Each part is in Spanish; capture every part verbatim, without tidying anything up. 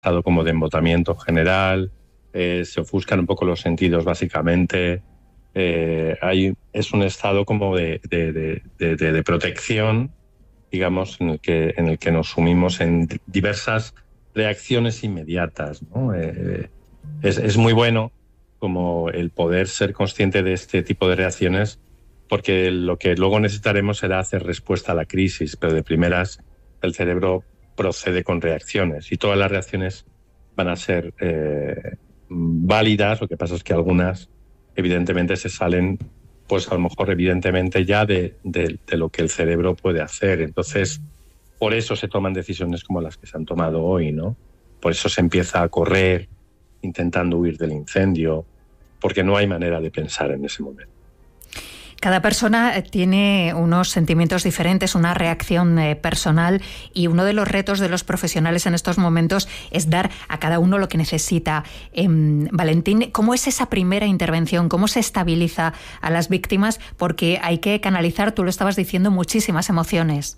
estado como de embotamiento general, eh, se ofuscan un poco los sentidos básicamente. Eh, hay, es un estado como de, de, de, de, de, de protección, digamos, en el que, en el que nos sumimos en diversas reacciones inmediatas, ¿no? Eh, es, es muy bueno como el poder ser consciente de este tipo de reacciones, porque lo que luego necesitaremos será hacer respuesta a la crisis, pero de primeras el cerebro procede con reacciones y todas las reacciones van a ser eh, válidas. Lo que pasa es que algunas evidentemente se salen, pues a lo mejor evidentemente ya de, de, de lo que el cerebro puede hacer. Entonces, por eso se toman decisiones como las que se han tomado hoy, ¿no? Por eso se empieza a correr intentando huir del incendio, porque no hay manera de pensar en ese momento. Cada persona tiene unos sentimientos diferentes, una reacción eh, personal, y uno de los retos de los profesionales en estos momentos es dar a cada uno lo que necesita. Eh, Valentín, ¿cómo es esa primera intervención? ¿Cómo se estabiliza a las víctimas? Porque hay que canalizar, tú lo estabas diciendo, muchísimas emociones.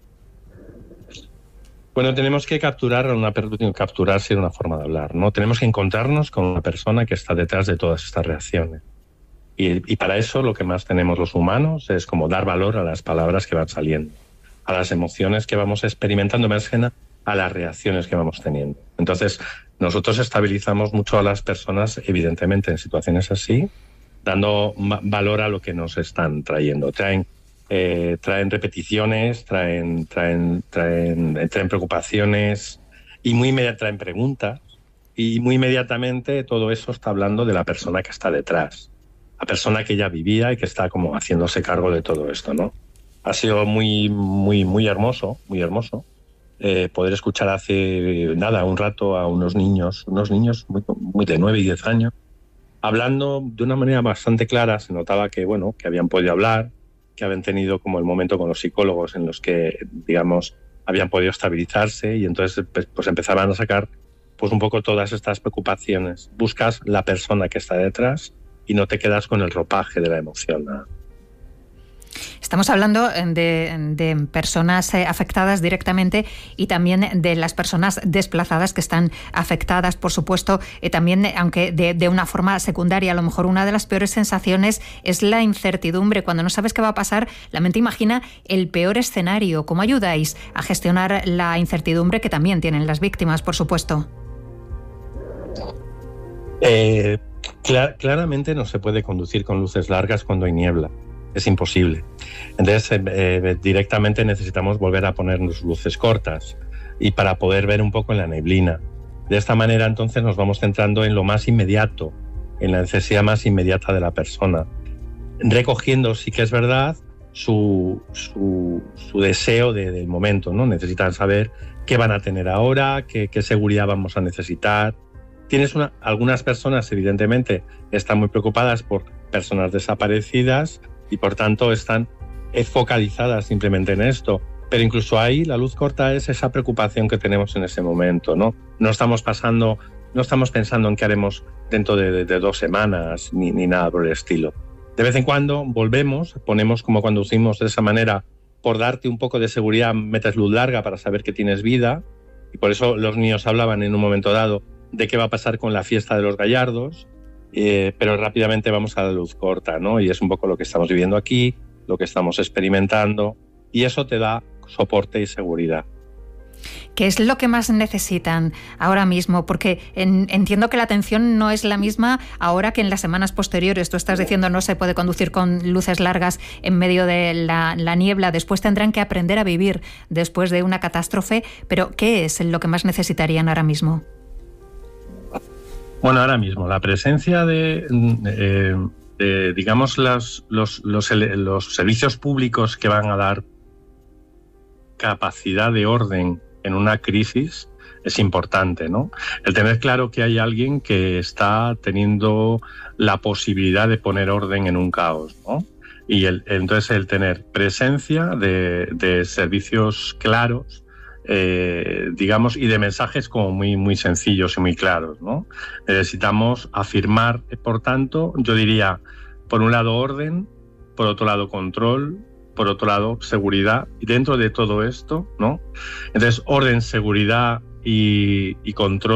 Bueno, tenemos que capturar, una, capturar sería una forma de hablar, ¿no? Tenemos que encontrarnos con una persona que está detrás de todas estas reacciones. Y, y para eso lo que más tenemos los humanos es como dar valor a las palabras que van saliendo, a las emociones que vamos experimentando, más que nada a las reacciones que vamos teniendo. Entonces, nosotros estabilizamos mucho a las personas, evidentemente, en situaciones así, dando valor a lo que nos están trayendo. Traen, eh, traen repeticiones, traen, traen, traen, traen preocupaciones y muy inmediatamente traen preguntas. Y muy inmediatamente todo eso está hablando de la persona que está detrás. La persona que ya vivía y que está como haciéndose cargo de todo esto, ¿no? Ha sido muy, muy, muy hermoso, muy hermoso eh, poder escuchar hace nada, un rato a unos niños, unos niños muy, muy de nueve y diez años, hablando de una manera bastante clara. Se notaba que, bueno, que habían podido hablar, que habían tenido como el momento con los psicólogos en los que, digamos, habían podido estabilizarse, y entonces pues empezaban a sacar pues un poco todas estas preocupaciones. Buscas la persona que está detrás y no te quedas con el ropaje de la emoción, ¿no? Estamos hablando de, de personas afectadas directamente y también de las personas desplazadas que están afectadas, por supuesto, eh, también, aunque de, de una forma secundaria. A lo mejor una de las peores sensaciones es la incertidumbre. Cuando no sabes qué va a pasar, la mente imagina el peor escenario. ¿Cómo ayudáis a gestionar la incertidumbre que también tienen las víctimas, por supuesto? Eh... Clar- claramente no se puede conducir con luces largas cuando hay niebla, es imposible. Entonces eh, eh, directamente necesitamos volver a ponernos luces cortas y para poder ver un poco en la neblina. De esta manera entonces nos vamos centrando en lo más inmediato, en la necesidad más inmediata de la persona, recogiendo, sí que es verdad, su, su, su deseo de, del momento, ¿no? Necesitan saber qué van a tener ahora, qué, qué seguridad vamos a necesitar. Tienes una, algunas personas, evidentemente, están muy preocupadas por personas desaparecidas y, por tanto, están focalizadas simplemente en esto. Pero incluso ahí la luz corta es esa preocupación que tenemos en ese momento, ¿no? No estamos pasando, no estamos pensando en qué haremos dentro de, de, de dos semanas ni, ni nada por el estilo. De vez en cuando volvemos, ponemos como cuando conducimos de esa manera, por darte un poco de seguridad, metes luz larga para saber que tienes vida, y por eso los niños hablaban en un momento dado de qué va a pasar con la fiesta de los gallardos, eh, pero rápidamente vamos a la luz corta, ¿no? Y es un poco lo que estamos viviendo aquí, lo que estamos experimentando, y eso te da soporte y seguridad. ¿Qué es lo que más necesitan ahora mismo? Porque en, entiendo que la atención no es la misma ahora que en las semanas posteriores. Tú estás diciendo no se puede conducir con luces largas en medio de la, la niebla. Después tendrán que aprender a vivir después de una catástrofe. Pero ¿qué es lo que más necesitarían ahora mismo? Bueno, ahora mismo la presencia de, eh, de digamos, los, los, los, los servicios públicos que van a dar capacidad de orden en una crisis es importante, ¿no? El tener claro que hay alguien que está teniendo la posibilidad de poner orden en un caos, ¿no? Y el, entonces el tener presencia de, de servicios claros, Eh, digamos, y de mensajes como muy, muy sencillos y muy claros, ¿no? Necesitamos afirmar, por tanto, yo diría, por un lado orden, por otro lado control, por otro lado seguridad, y dentro de todo esto, ¿no? Entonces, orden, seguridad y, y control